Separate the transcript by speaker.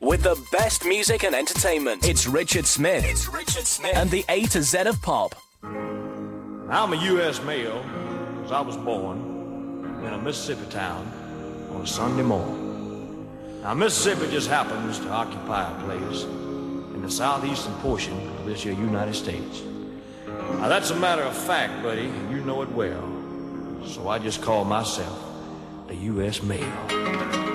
Speaker 1: with the best music and entertainment. It's Richard Smith. And the A to Z of pop.
Speaker 2: I'm a U.S. male because I was born in a Mississippi town on a Sunday morning. Now, Mississippi just happens to occupy a place in the southeastern portion of this here United States. Now, that's a matter of fact, buddy, and you know it well. So I just call myself the U.S. male.